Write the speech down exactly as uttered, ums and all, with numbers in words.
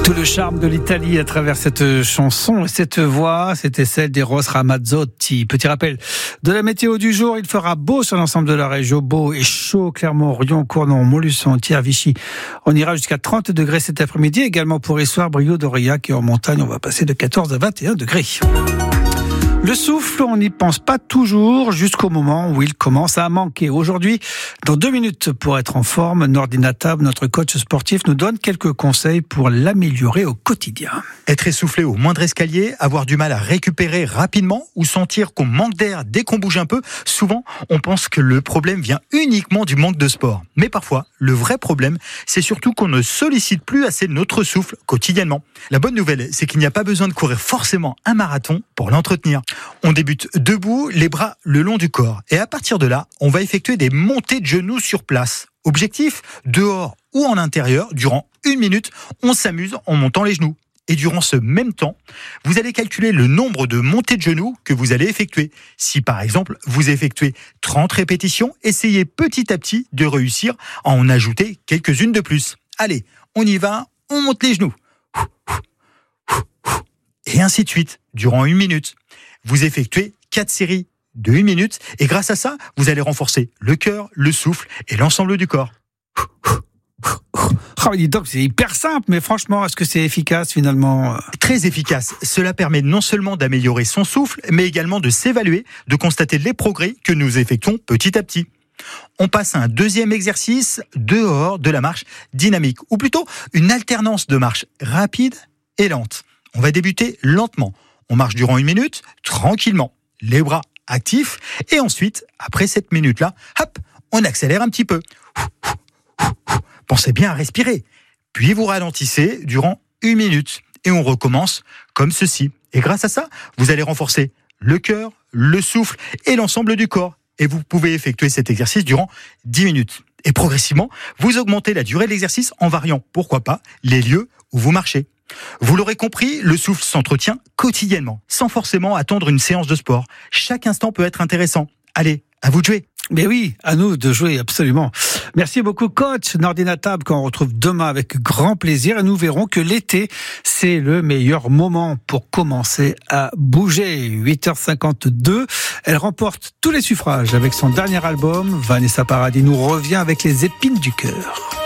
Tout le charme de l'Italie à travers cette chanson et cette voix, c'était celle d'Eros Ramazzotti. Petit rappel de la météo du jour, il fera beau sur l'ensemble de la région, beau et chaud, Clermont, Rion, Cournon, Montluçon, Thiers, Vichy. On ira jusqu'à trente degrés cet après-midi, également pour Issoire, Brioude, d'Aurillac et en montagne, on va passer de quatorze à vingt et un degrés. Le souffle, on n'y pense pas toujours jusqu'au moment où il commence à manquer. Aujourd'hui, dans deux minutes pour être en forme, Nordine Natab, notre coach sportif, nous donne quelques conseils pour l'améliorer au quotidien. Être essoufflé au moindre escalier, avoir du mal à récupérer rapidement ou sentir qu'on manque d'air dès qu'on bouge un peu, souvent on pense que le problème vient uniquement du manque de sport. Mais parfois, le vrai problème, c'est surtout qu'on ne sollicite plus assez notre souffle quotidiennement. La bonne nouvelle, c'est qu'il n'y a pas besoin de courir forcément un marathon pour l'entretenir. On débute debout, les bras le long du corps. Et à partir de là, on va effectuer des montées de genoux sur place. Objectif, dehors ou en intérieur, durant une minute, on s'amuse en montant les genoux. Et durant ce même temps, vous allez calculer le nombre de montées de genoux que vous allez effectuer. Si par exemple, vous effectuez trente répétitions, essayez petit à petit de réussir à en ajouter quelques-unes de plus. Allez, on y va, on monte les genoux. Et ainsi de suite, durant une minute. Vous effectuez quatre séries de une minute et grâce à ça, vous allez renforcer le cœur, le souffle et l'ensemble du corps. Oh, dis donc, c'est hyper simple, mais franchement, est-ce que c'est efficace finalement ? Très efficace. Cela permet non seulement d'améliorer son souffle, mais également de s'évaluer, de constater les progrès que nous effectuons petit à petit. On passe à un deuxième exercice dehors de la marche dynamique, ou plutôt une alternance de marche rapide et lente. On va débuter lentement. On marche durant une minute, tranquillement, les bras actifs, et ensuite, après cette minute-là, hop, on accélère un petit peu. Pensez bien à respirer. Puis vous ralentissez durant une minute, et on recommence comme ceci. Et grâce à ça, vous allez renforcer le cœur, le souffle et l'ensemble du corps. Et vous pouvez effectuer cet exercice durant dix minutes. Et progressivement, vous augmentez la durée de l'exercice en variant, pourquoi pas, les lieux où vous marchez. Vous l'aurez compris, le souffle s'entretient quotidiennement, sans forcément attendre une séance de sport. Chaque instant peut être intéressant. Allez, à vous de jouer. Mais oui, à nous de jouer, absolument. Merci beaucoup, coach Nordine Natab, qu'on retrouve demain avec grand plaisir. Et nous verrons que l'été, c'est le meilleur moment pour commencer à bouger. huit heures cinquante-deux, elle remporte tous les suffrages avec son dernier album. Vanessa Paradis nous revient avec les épines du cœur.